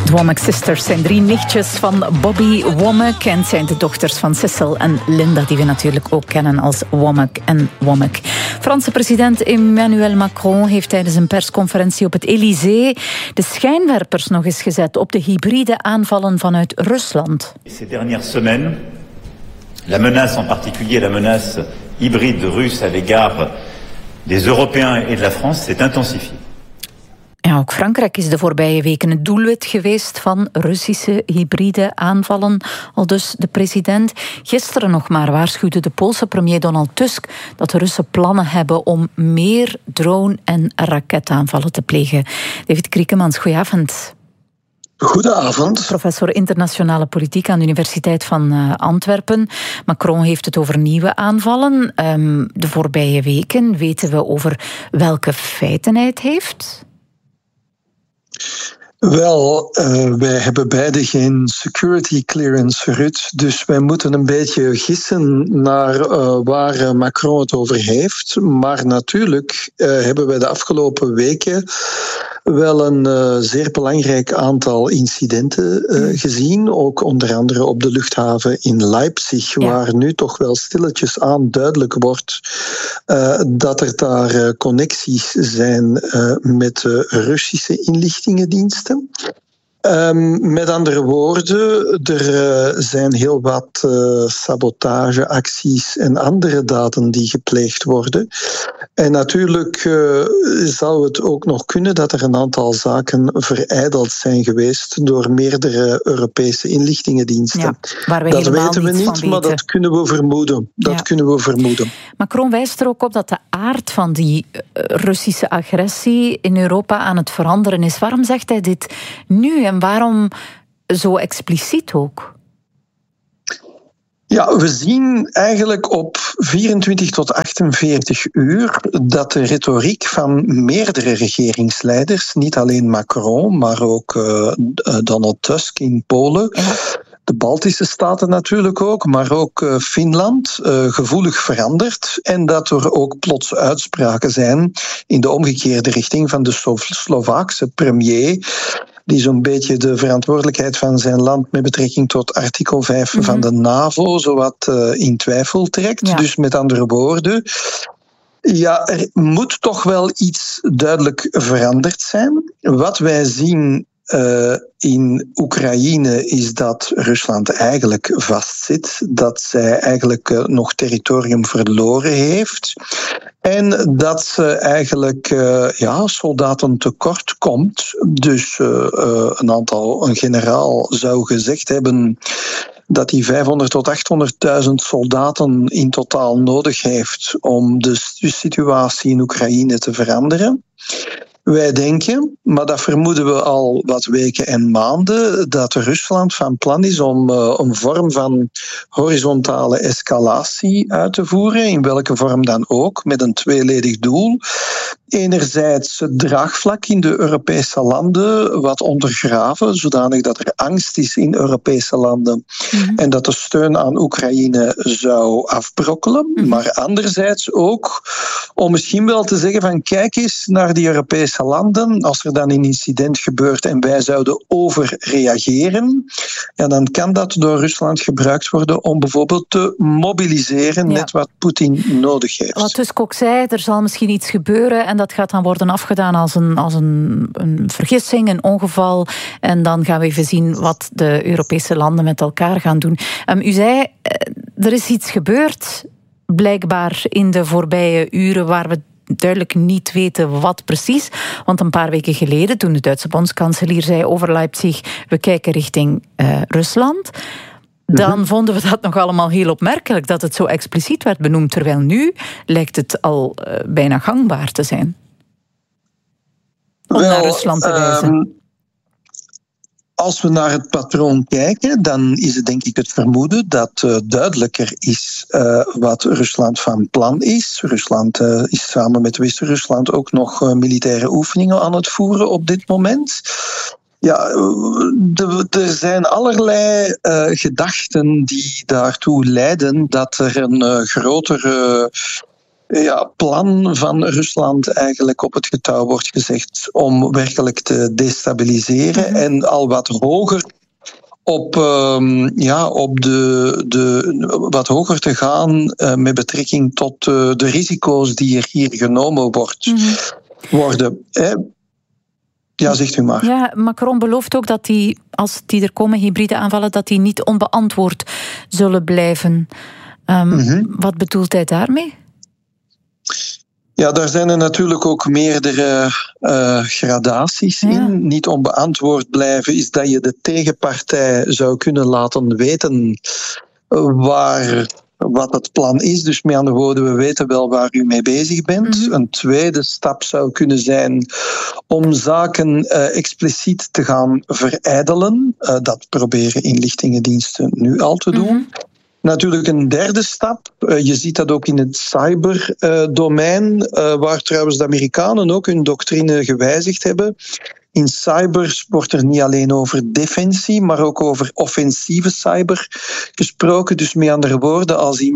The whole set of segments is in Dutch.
De Womack Sisters zijn 3 nichtjes van Bobby Womack en zijn de dochters van Cecil en Linda, die we natuurlijk ook kennen als Womack en Womack. Franse president Emmanuel Macron heeft tijdens een persconferentie op het Élysée de schijnwerpers nog eens gezet op de hybride aanvallen vanuit Rusland. Ces dernières semaines, la menace en particulier, la menace hybride russe à l'égard des Européens et de la France s'est intensifiée. Ja, ook Frankrijk is de voorbije weken het doelwit geweest van Russische hybride aanvallen, aldus de president. Gisteren nog maar waarschuwde de Poolse premier Donald Tusk dat de Russen plannen hebben om meer drone- en raketaanvallen te plegen. David Kriekemans, goedenavond. Goedenavond. Professor internationale politiek aan de Universiteit van Antwerpen. Macron heeft het over nieuwe aanvallen. De voorbije weken weten we over welke feiten hij het heeft? Wel, wij hebben beide geen security clearance, Ruud. Dus wij moeten een beetje gissen naar waar Macron het over heeft. Maar natuurlijk hebben wij de afgelopen weken wel een zeer belangrijk aantal incidenten gezien. Ook onder andere op de luchthaven in Leipzig, waar nu toch wel stilletjes aan duidelijk wordt dat er daar connecties zijn met de Russische inlichtingendiensten. Met andere woorden, er zijn heel wat sabotageacties en andere daden die gepleegd worden. En natuurlijk zou het ook nog kunnen dat er een aantal zaken verijdeld zijn geweest door meerdere Europese inlichtingendiensten. Ja, waar we dat weten we niet, maar dat kunnen we vermoeden. Kunnen we vermoeden. Macron wijst er ook op dat de aard van die Russische agressie in Europa aan het veranderen is. Waarom zegt hij dit nu en waarom zo expliciet ook? Ja, we zien eigenlijk op 24 tot 48 uur dat de retoriek van meerdere regeringsleiders, niet alleen Macron, maar ook Donald Tusk in Polen, de Baltische staten natuurlijk ook, maar ook Finland, gevoelig verandert. En dat er ook plots uitspraken zijn in de omgekeerde richting van de Slovaakse premier, die zo'n beetje de verantwoordelijkheid van zijn land met betrekking tot artikel 5 van de NAVO zowat in twijfel trekt. Ja. Dus met andere woorden, ja, er moet toch wel iets duidelijk veranderd zijn. Wat wij zien in Oekraïne is dat Rusland eigenlijk vastzit, dat zij eigenlijk nog territorium verloren heeft en dat ze eigenlijk soldaten tekort komt. Dus een generaal zou gezegd hebben dat hij 500.000 tot 800.000 soldaten in totaal nodig heeft om de situatie in Oekraïne te veranderen. Wij denken, maar dat vermoeden we al wat weken en maanden, dat Rusland van plan is om een vorm van horizontale escalatie uit te voeren, in welke vorm dan ook, met een tweeledig doel. Enerzijds het draagvlak in de Europese landen wat ondergraven, zodanig dat er angst is in Europese landen en dat de steun aan Oekraïne zou afbrokkelen. Maar anderzijds ook om misschien wel te zeggen van kijk eens naar die Europese landen, als er dan een incident gebeurt en wij zouden overreageren, ja, dan kan dat door Rusland gebruikt worden om bijvoorbeeld te mobiliseren, net wat Poetin nodig heeft. Wat Tusk ook zei, er zal misschien iets gebeuren en dat gaat dan worden afgedaan als een vergissing, een ongeval. En dan gaan we even zien wat de Europese landen met elkaar gaan doen. U zei, er is iets gebeurd, blijkbaar in de voorbije uren, waar we duidelijk niet weten wat precies. Want een paar weken geleden, toen de Duitse bondskanselier zei over Leipzig, we kijken richting Rusland, dan vonden we dat nog allemaal heel opmerkelijk, dat het zo expliciet werd benoemd. Terwijl nu lijkt het al bijna gangbaar te zijn om naar Rusland te wijzen. Als we naar het patroon kijken, dan is het denk ik het vermoeden dat duidelijker is wat Rusland van plan is. Rusland is samen met West-Rusland ook nog militaire oefeningen aan het voeren op dit moment. Ja, er zijn allerlei gedachten die daartoe leiden dat er een grotere plan van Rusland eigenlijk op het getouw wordt gezegd om werkelijk te destabiliseren en al wat hoger wat hoger te gaan met betrekking tot de risico's die er hier genomen worden. Ja, zegt u maar. Ja, Macron belooft ook dat als die er komen, hybride aanvallen, dat die niet onbeantwoord zullen blijven. Wat bedoelt hij daarmee? Ja, daar zijn er natuurlijk ook meerdere gradaties in. Niet onbeantwoord blijven is dat je de tegenpartij zou kunnen laten weten wat het plan is. Dus met andere woorden, we weten wel waar u mee bezig bent. Een tweede stap zou kunnen zijn om zaken expliciet te gaan verijdelen. Dat proberen inlichtingendiensten nu al te doen. Natuurlijk een derde stap. Je ziet dat ook in het cyberdomein, waar trouwens de Amerikanen ook hun doctrine gewijzigd hebben. In cyber wordt er niet alleen over defensie, maar ook over offensieve cyber gesproken. Dus met andere woorden,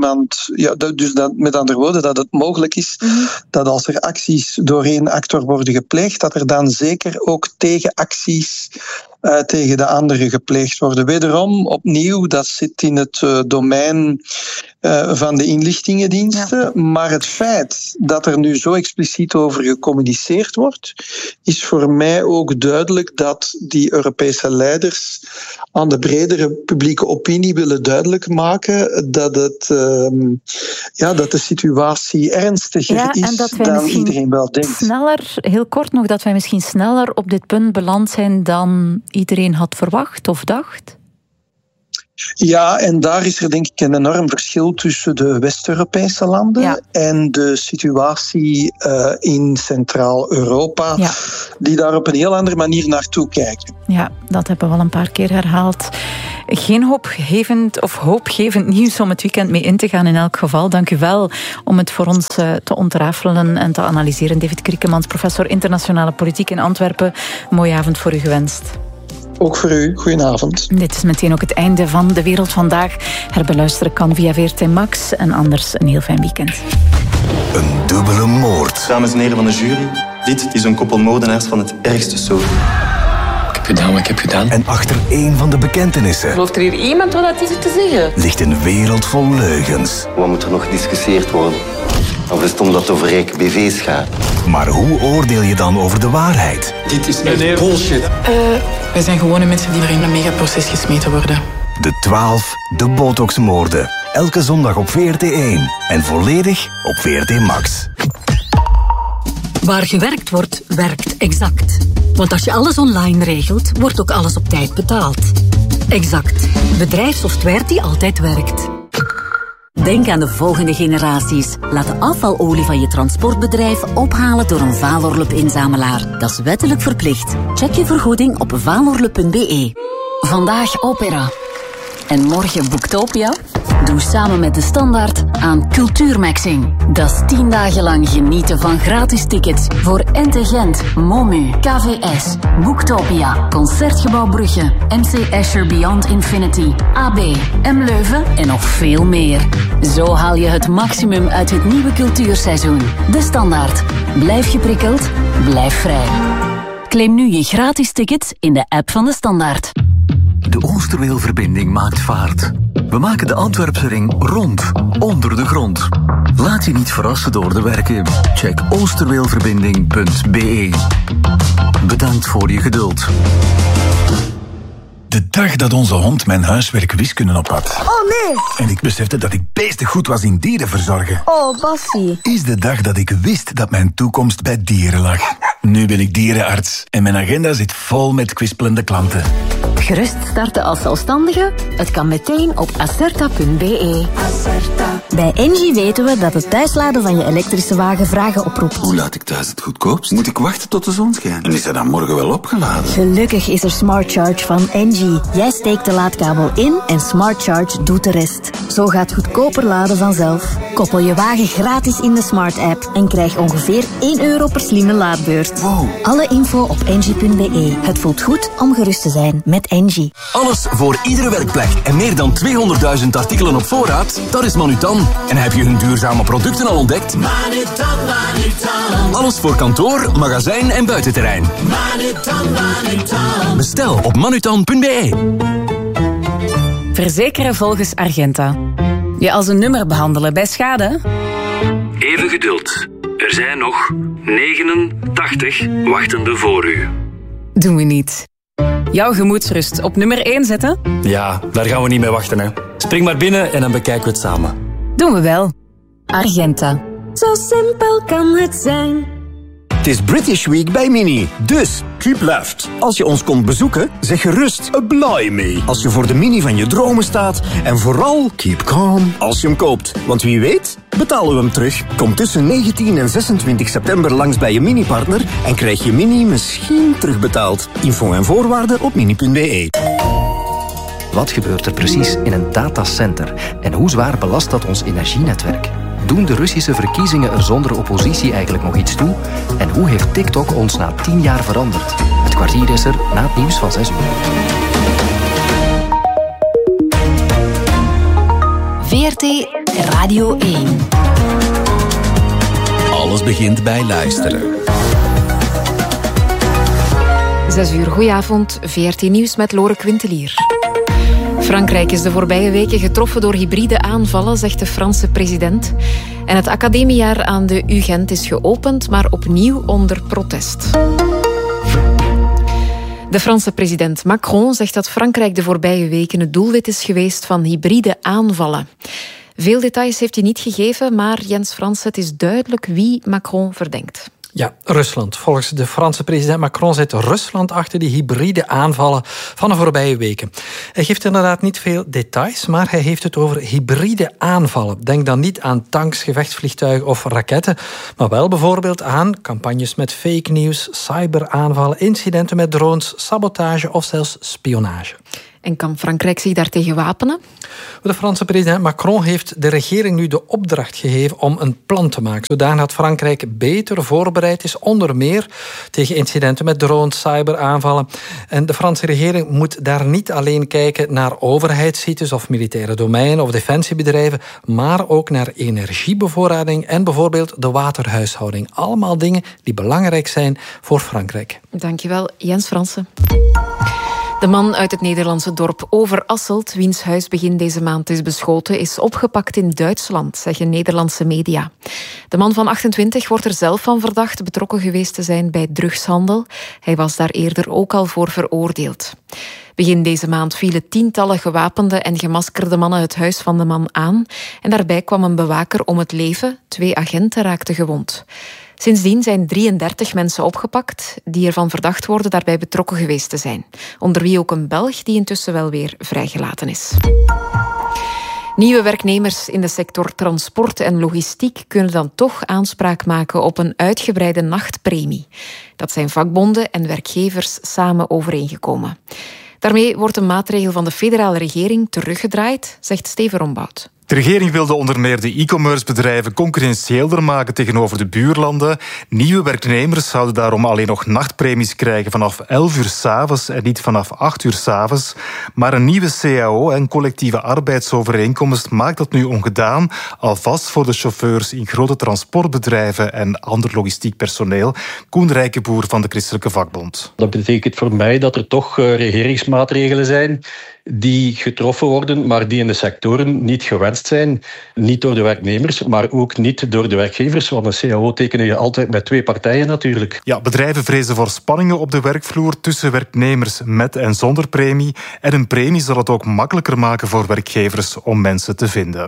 dat het mogelijk is dat als er acties door één actor worden gepleegd, dat er dan zeker ook tegenacties tegen de andere gepleegd worden. Wederom, opnieuw, dat zit in het domein van de inlichtingendiensten. Ja. Maar het feit dat er nu zo expliciet over gecommuniceerd wordt, is voor mij ook duidelijk dat die Europese leiders aan de bredere publieke opinie willen duidelijk maken dat dat de situatie ernstiger is dan iedereen wel denkt. Heel kort nog, dat wij misschien sneller op dit punt beland zijn dan iedereen had verwacht of dacht? Ja, en daar is er denk ik een enorm verschil tussen de West-Europese landen en de situatie in Centraal-Europa, die daar op een heel andere manier naartoe kijken. Ja, dat hebben we al een paar keer herhaald. Geen hoopgevend nieuws om het weekend mee in te gaan in elk geval. Dank u wel om het voor ons te ontrafelen en te analyseren. David Kriekemans, professor internationale politiek in Antwerpen. Mooie avond voor u gewenst. Ook voor u. Goedenavond. Dit is meteen ook het einde van De Wereld Vandaag. Herbeluisteren kan via VRT Max en anders een heel fijn weekend. Een dubbele moord. Dames en heren van de jury, dit is een koppel moordenaars van het ergste soort. Ik heb gedaan wat ik heb gedaan. En achter één van de bekentenissen... Gelooft er hier iemand wat dat is te zeggen? ...ligt een wereld vol leugens. Wat moet er nog gediscussieerd worden? Of is het omdat het over rijke BV's gaat? Maar hoe oordeel je dan over de waarheid? Dit is echt bullshit. Wij zijn gewone mensen die er in een megaproces gesmeten worden. De 12, de botoxmoorden. Elke zondag op VRT1. En volledig op VRT Max. Waar gewerkt wordt, werkt Exact. Want als je alles online regelt, wordt ook alles op tijd betaald. Exact. Bedrijfssoftware die altijd werkt. Denk aan de volgende generaties. Laat de afvalolie van je transportbedrijf ophalen door een Valorlup-inzamelaar. Dat is wettelijk verplicht. Check je vergoeding op valorlup.be. Vandaag opera. En morgen Boektopia? Doe samen met De Standaard aan Cultuurmaxing. Dat is 10 dagen lang genieten van gratis tickets voor Ente Gent, Momu, KVS, Boektopia, Concertgebouw Brugge, MC Escher Beyond Infinity, AB, M Leuven en nog veel meer. Zo haal je het maximum uit het nieuwe cultuurseizoen. De Standaard. Blijf geprikkeld, blijf vrij. Claim nu je gratis tickets in de app van De Standaard. De Oosterweelverbinding maakt vaart. We maken de Antwerpse ring rond, onder de grond. Laat je niet verrassen door de werken. Check oosterweelverbinding.be. Bedankt voor je geduld. De dag dat onze hond mijn huiswerk wiskunde op had. Oh nee! En ik besefte dat ik beestig goed was in dierenverzorgen. Oh, Bassie. Is de dag dat ik wist dat mijn toekomst bij dieren lag. Nu ben ik dierenarts en mijn agenda zit vol met kwispelende klanten. Gerust starten als zelfstandige? Het kan meteen op acerta.be. Bij Engie weten we dat het thuisladen van je elektrische wagen vragen oproept. Hoe laat ik thuis het goedkoopst? Moet ik wachten tot de zon schijnt? En is hij dan morgen wel opgeladen? Gelukkig is er Smart Charge van Engie. Jij steekt de laadkabel in en Smart Charge doet de rest. Zo gaat goedkoper laden vanzelf. Koppel je wagen gratis in de Smart app en krijg ongeveer €1 per slimme laadbeurt. Wow. Alle info op engie.be. Het voelt goed om gerust te zijn met Engie. Alles voor iedere werkplek en meer dan 200.000 artikelen op voorraad? Dat is Manutan. Manutan. En heb je hun duurzame producten al ontdekt? Manutan, Manutan. Alles voor kantoor, magazijn en buitenterrein. Manutan, Manutan. Bestel op manutan.be. Verzekeren volgens Argenta. Je als een nummer behandelen bij schade? Even geduld. Er zijn nog 89 wachtenden voor u. Doen we niet. Jouw gemoedsrust op nummer 1 zetten? Ja, daar gaan we niet mee wachten, hè. Spring maar binnen en dan bekijken we het samen. Doen we wel. Argenta. Zo simpel kan het zijn. Het is British Week bij Mini. Dus, keep left. Als je ons komt bezoeken, zeg gerust blimey. Als je voor de Mini van je dromen staat. En vooral, keep calm als je hem koopt. Want wie weet, betalen we hem terug. Kom tussen 19 en 26 september langs bij je Mini-partner en krijg je Mini misschien terugbetaald. Info en voorwaarden op mini.be. Wat gebeurt er precies in een datacenter? En hoe zwaar belast dat ons energienetwerk? Doen de Russische verkiezingen er zonder oppositie eigenlijk nog iets toe? En hoe heeft TikTok ons na 10 jaar veranderd? Het kwartier is er na het nieuws van 6 uur. VRT Radio 1. Alles begint bij luisteren. 6 uur, goedenavond. VRT Nieuws met Lore Quintelier. Frankrijk is de voorbije weken getroffen door hybride aanvallen, zegt de Franse president. En het academiejaar aan de UGent is geopend, maar opnieuw onder protest. De Franse president Macron zegt dat Frankrijk de voorbije weken het doelwit is geweest van hybride aanvallen. Veel details heeft hij niet gegeven, maar Jens Frans, het is duidelijk wie Macron verdenkt. Ja, Rusland. Volgens de Franse president Macron zit Rusland achter die hybride aanvallen van de voorbije weken. Hij geeft inderdaad niet veel details, maar hij heeft het over hybride aanvallen. Denk dan niet aan tanks, gevechtsvliegtuigen of raketten, maar wel bijvoorbeeld aan campagnes met fake news, cyberaanvallen, incidenten met drones, sabotage of zelfs spionage. En kan Frankrijk zich daartegen wapenen? De Franse president Macron heeft de regering nu de opdracht gegeven om een plan te maken, zodanig dat Frankrijk beter voorbereid is, onder meer tegen incidenten met drones, cyberaanvallen. En de Franse regering moet daar niet alleen kijken naar overheidssites of militaire domeinen of defensiebedrijven, maar ook naar energiebevoorrading en bijvoorbeeld de waterhuishouding. Allemaal dingen die belangrijk zijn voor Frankrijk. Dankjewel, Jens Fransen. De man uit het Nederlandse dorp Overasselt, wiens huis begin deze maand is beschoten, is opgepakt in Duitsland, zeggen Nederlandse media. De man van 28 wordt er zelf van verdacht betrokken geweest te zijn bij drugshandel. Hij was daar eerder ook al voor veroordeeld. Begin deze maand vielen tientallen gewapende en gemaskerde mannen het huis van de man aan. En daarbij kwam een bewaker om het leven. 2 agenten raakten gewond. Sindsdien zijn 33 mensen opgepakt die ervan verdacht worden daarbij betrokken geweest te zijn. Onder wie ook een Belg die intussen wel weer vrijgelaten is. Nieuwe werknemers in de sector transport en logistiek kunnen dan toch aanspraak maken op een uitgebreide nachtpremie. Dat zijn vakbonden en werkgevers samen overeengekomen. Daarmee wordt een maatregel van de federale regering teruggedraaid, zegt Steven Rombout. De regering wilde onder meer de e-commerce bedrijven concurrentiëler maken tegenover de buurlanden. Nieuwe werknemers zouden daarom alleen nog nachtpremies krijgen vanaf 11 uur 's avonds en niet vanaf 8 uur 's avonds. Maar een nieuwe CAO en collectieve arbeidsovereenkomst maakt dat nu ongedaan, alvast voor de chauffeurs in grote transportbedrijven en ander logistiek personeel. Koen Rijkenboer van de Christelijke Vakbond. Dat betekent voor mij dat er toch regeringsmaatregelen zijn die getroffen worden, maar die in de sectoren niet gewenst zijn. Niet door de werknemers, maar ook niet door de werkgevers. Want een CAO tekenen je altijd met 2 partijen natuurlijk. Ja, bedrijven vrezen voor spanningen op de werkvloer tussen werknemers met en zonder premie. En een premie zal het ook makkelijker maken voor werkgevers om mensen te vinden.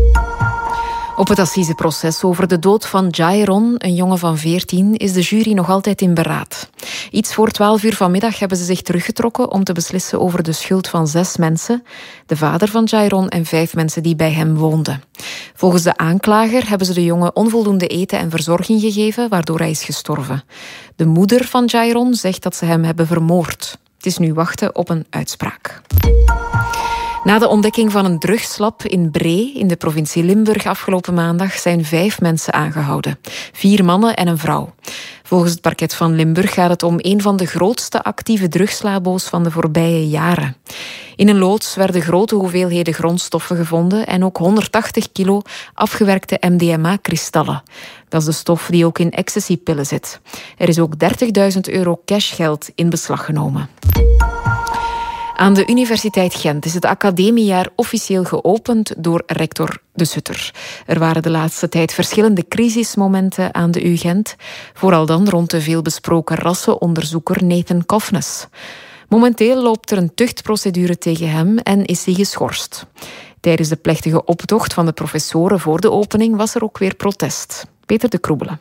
Op het assiseproces over de dood van Jairon, een jongen van 14, is de jury nog altijd in beraad. Iets voor 12 uur vanmiddag hebben ze zich teruggetrokken om te beslissen over de schuld van 6 mensen. De vader van Jairon en 5 mensen die bij hem woonden. Volgens de aanklager hebben ze de jongen onvoldoende eten en verzorging gegeven, waardoor hij is gestorven. De moeder van Jairon zegt dat ze hem hebben vermoord. Het is nu wachten op een uitspraak. Na de ontdekking van een drugslab in Bree in de provincie Limburg afgelopen maandag zijn 5 mensen aangehouden. 4 mannen en een vrouw. Volgens het parket van Limburg gaat het om een van de grootste actieve drugslabo's van de voorbije jaren. In een loods werden grote hoeveelheden grondstoffen gevonden en ook 180 kilo afgewerkte MDMA-kristallen. Dat is de stof die ook in ecstasypillen zit. Er is ook €30.000 cashgeld in beslag genomen. Aan de Universiteit Gent is het academiejaar officieel geopend door rector De Sutter. Er waren de laatste tijd verschillende crisismomenten aan de UGent, vooral dan rond de veelbesproken rassenonderzoeker Nathan Kofnes. Momenteel loopt er een tuchtprocedure tegen hem en is hij geschorst. Tijdens de plechtige optocht van de professoren voor de opening was er ook weer protest. Peter de Kroebelen.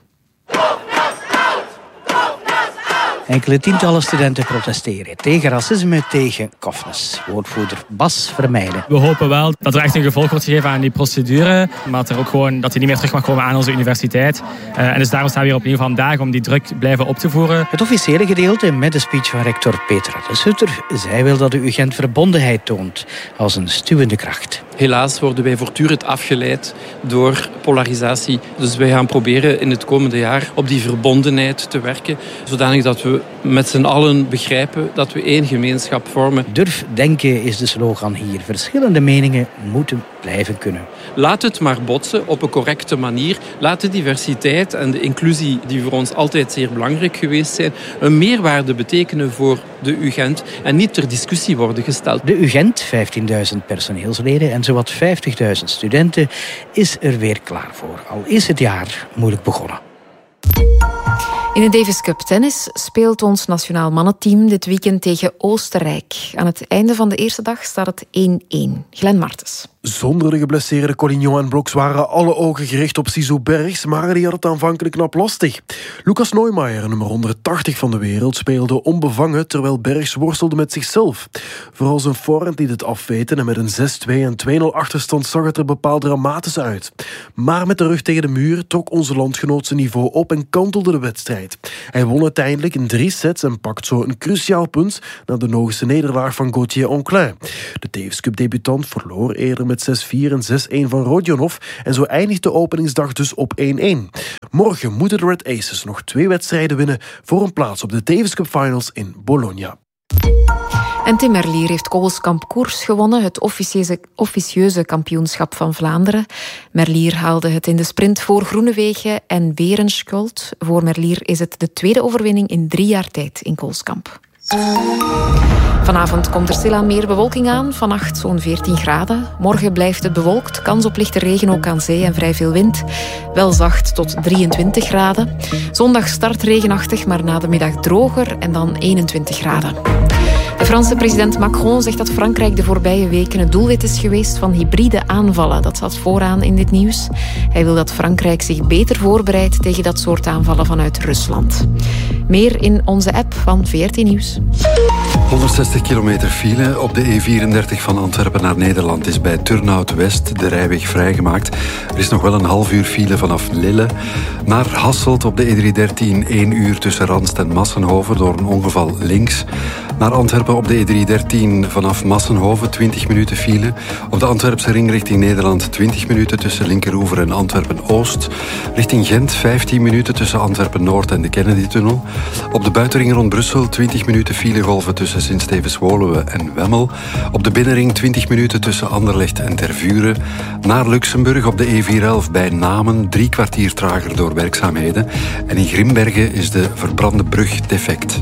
Enkele tientallen studenten protesteren tegen racisme, tegen Kofnes. Woordvoerder Bas Vermeijden. We hopen wel dat er echt een gevolg wordt gegeven aan die procedure, maar dat hij niet meer terug mag komen aan onze universiteit. En dus daarom staan we hier opnieuw vandaag om die druk blijven op te voeren. Het officiële gedeelte met de speech van rector Petra de Sutter. Zij wil dat de UGent verbondenheid toont als een stuwende kracht. Helaas worden wij voortdurend afgeleid door polarisatie. Dus wij gaan proberen in het komende jaar op die verbondenheid te werken, zodanig dat we met z'n allen begrijpen dat we één gemeenschap vormen. Durf denken is de slogan hier. Verschillende meningen moeten blijven kunnen. Laat het maar botsen op een correcte manier. Laat de diversiteit en de inclusie, die voor ons altijd zeer belangrijk geweest zijn, een meerwaarde betekenen voor de UGent en niet ter discussie worden gesteld. De UGent, 15.000 personeelsleden en zowat 50.000 studenten, is er weer klaar voor. Al is het jaar moeilijk begonnen. In de Davis Cup tennis speelt ons nationaal mannenteam dit weekend tegen Oostenrijk. Aan het einde van de eerste dag staat het 1-1. Glenn Martens. Zonder de geblesseerde Collignon en Broks waren alle ogen gericht op Sisu Bergs, maar die had het aanvankelijk knap lastig. Lucas Neumeier, nummer 180 van de wereld, speelde onbevangen terwijl Bergs worstelde met zichzelf. Vooral zijn voorhand liet het afweten en met een 6-2 en 2-0 achterstand zag het er bepaald dramatisch uit. Maar met de rug tegen de muur trok onze landgenoot zijn niveau op en kantelde de wedstrijd. Hij won uiteindelijk in 3 sets en pakt zo een cruciaal punt na de logische nederlaag van Gauthier Onclin. De Davis Cup debutant verloor eerder met 6-4 en 6-1 van Rodionov en zo eindigt de openingsdag dus op 1-1. Morgen moeten de Red Aces nog 2 wedstrijden winnen voor een plaats op de Davis Cup Finals in Bologna. En Tim Merlier heeft Koolskamp Koers gewonnen, het officieuze kampioenschap van Vlaanderen. Merlier haalde het in de sprint voor Groenewegen en Berenschuld. Voor Merlier is het de tweede overwinning in 3 jaar tijd in Koolskamp. Vanavond komt er stilaan meer bewolking aan, vannacht zo'n 14 graden. Morgen blijft het bewolkt, kans op lichte regen ook aan zee en vrij veel wind. Wel zacht tot 23 graden. Zondag start regenachtig, maar na de middag droger en dan 21 graden. De Franse president Macron zegt dat Frankrijk de voorbije weken het doelwit is geweest van hybride aanvallen. Dat staat vooraan in dit nieuws. Hij wil dat Frankrijk zich beter voorbereidt tegen dat soort aanvallen vanuit Rusland. Meer in onze app van VRT Nieuws. 160 kilometer file op de E34 van Antwerpen naar Nederland is bij Turnhout West de rijweg vrijgemaakt. Er is nog wel een half uur file vanaf Lille. Naar Hasselt op de E313 1 uur tussen Ranst en Massenhoven door een ongeval links. Naar Antwerpen op de E313 vanaf Massenhoven 20 minuten file. Op de Antwerpse ring richting Nederland 20 minuten tussen Linkeroever en Antwerpen-Oost. Richting Gent 15 minuten tussen Antwerpen-Noord en de Kennedy-tunnel. Op de buitenring rond Brussel 20 minuten filegolven tussen Sint-Stevens-Woluwe en Wemmel. Op de binnenring 20 minuten tussen Anderlecht en Tervuren. Naar Luxemburg op de E411 bij Namen 3 kwartier trager door werkzaamheden. En in Grimbergen is de verbrande brug defect.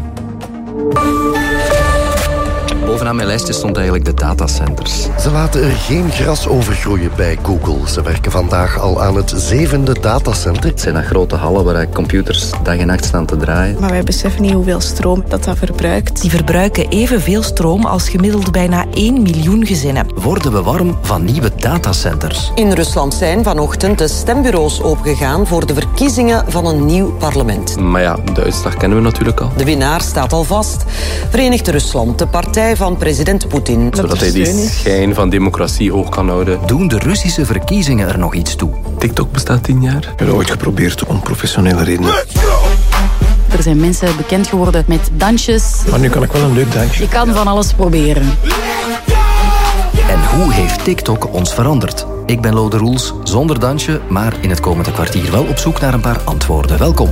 Bovenaan mijn lijstje stond eigenlijk de datacenters. Ze laten er geen gras overgroeien bij Google. Ze werken vandaag al aan het 7e datacenter. Het zijn dat grote hallen waar computers dag en nacht staan te draaien. Maar wij beseffen niet hoeveel stroom dat verbruikt. Die verbruiken evenveel stroom als gemiddeld bijna 1 miljoen gezinnen. Worden we warm van nieuwe datacenters? In Rusland zijn vanochtend de stembureaus opengegaan voor de verkiezingen van een nieuw parlement. Maar ja, de uitslag kennen we natuurlijk al. De winnaar staat al vast. Verenigd Rusland, de partij van president Poetin. Zodat hij die schijn van democratie hoog kan houden. Doen de Russische verkiezingen er nog iets toe? TikTok bestaat 10 jaar. Ik heb ooit geprobeerd om professionele redenen. Er zijn mensen bekend geworden met dansjes. Maar nu kan ik wel een leuk dansje. Je kan van alles proberen. En hoe heeft TikTok ons veranderd? Ik ben Lode Roels, zonder dansje, maar in het komende kwartier wel op zoek naar een paar antwoorden. Welkom.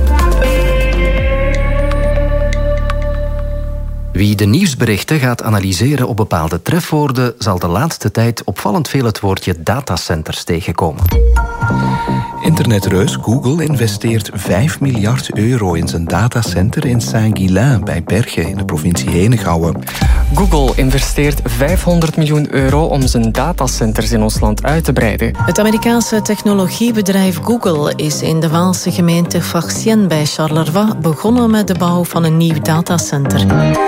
Wie de nieuwsberichten gaat analyseren op bepaalde trefwoorden, zal de laatste tijd opvallend veel het woordje datacenters tegenkomen. Internetreus Google investeert 5 miljard euro in zijn datacenter in Saint-Guilain bij Bergen in de provincie Henegouwen. Google investeert 500 miljoen euro om zijn datacenters in ons land uit te breiden. Het Amerikaanse technologiebedrijf Google is in de Waalse gemeente Vachsien bij Charleroi begonnen met de bouw van een nieuw datacenter.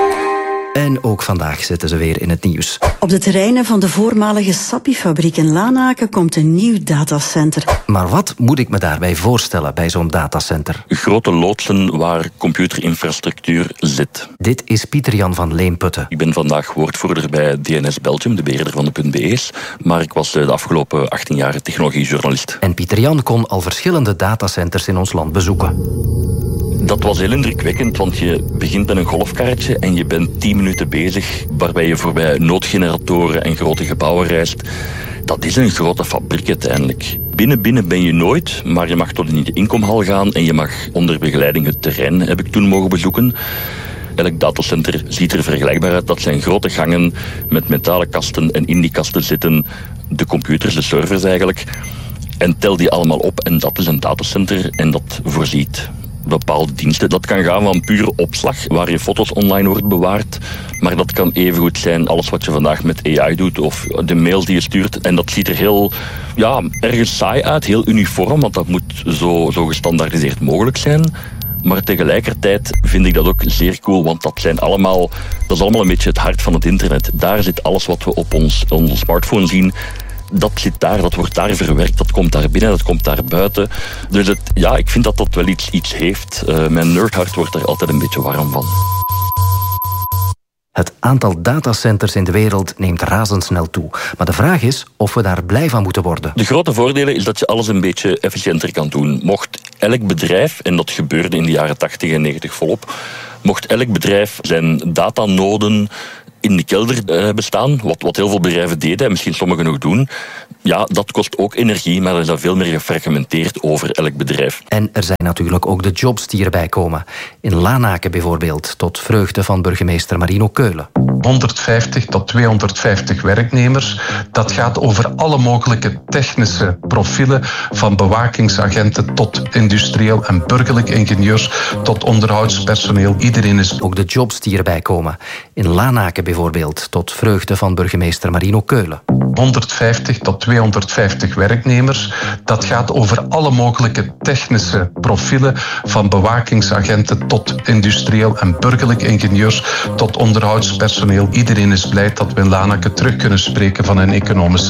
En ook vandaag zitten ze weer in het nieuws. Op de terreinen van de voormalige Sappi-fabriek in Lanaken komt een nieuw datacenter. Maar wat moet ik me daarbij voorstellen bij zo'n datacenter? Grote loodsen waar computerinfrastructuur zit. Dit is Pieter-Jan van Leemputten. Ik ben vandaag woordvoerder bij DNS Belgium, de beheerder van de .be's. Maar ik was de afgelopen 18 jaar technologiejournalist. En Pieter-Jan kon al verschillende datacenters in ons land bezoeken. Dat was heel indrukwekkend, want je begint met een golfkarretje en je bent 10 minuten bezig, waarbij je voorbij noodgeneratoren en grote gebouwen reist. Dat is een grote fabriek uiteindelijk. Binnen ben je nooit, maar je mag tot in de inkomhal gaan en je mag onder begeleiding het terrein, heb ik toen mogen bezoeken. Elk datacenter ziet er vergelijkbaar uit. Dat zijn grote gangen met metalen kasten en in die kasten zitten de computers, de servers eigenlijk. En tel die allemaal op en dat is een datacenter en dat voorziet bepaalde diensten. Dat kan gaan van pure opslag, waar je foto's online wordt bewaard. Maar dat kan evengoed zijn alles wat je vandaag met AI doet of de mails die je stuurt. En dat ziet er heel, ergens saai uit, heel uniform, want dat moet zo gestandaardiseerd mogelijk zijn. Maar tegelijkertijd vind ik dat ook zeer cool, want dat is allemaal een beetje het hart van het internet. Daar zit alles wat we op onze smartphone zien. Dat zit daar, dat wordt daar verwerkt, dat komt daar binnen, dat komt daar buiten. Dus ik vind dat wel iets heeft. Mijn nerdhart wordt er altijd een beetje warm van. Het aantal datacenters in de wereld neemt razendsnel toe. Maar de vraag is of we daar blij van moeten worden. De grote voordelen is dat je alles een beetje efficiënter kan doen. Mocht elk bedrijf, en dat gebeurde in de jaren 80 en 90 volop, mocht elk bedrijf zijn datanoden in de kelder bestaan, wat heel veel bedrijven deden en misschien sommigen nog doen. Ja, dat kost ook energie, maar er is dan veel meer gefragmenteerd over elk bedrijf. En er zijn natuurlijk ook de jobs die erbij komen. In Lanaken bijvoorbeeld, tot vreugde van burgemeester Marino Keulen. 150 tot 250 werknemers. Dat gaat over alle mogelijke technische profielen, van bewakingsagenten tot industrieel en burgerlijk ingenieurs, tot onderhoudspersoneel. Iedereen is... Ook de jobs die erbij komen. In Lanaken bijvoorbeeld, tot vreugde van burgemeester Marino Keulen. 150 tot 250 werknemers. Dat gaat over alle mogelijke technische profielen, van bewakingsagenten tot industrieel en burgerlijk ingenieurs, tot onderhoudspersoneel. Iedereen is blij dat we in Lanaken terug kunnen spreken van een economische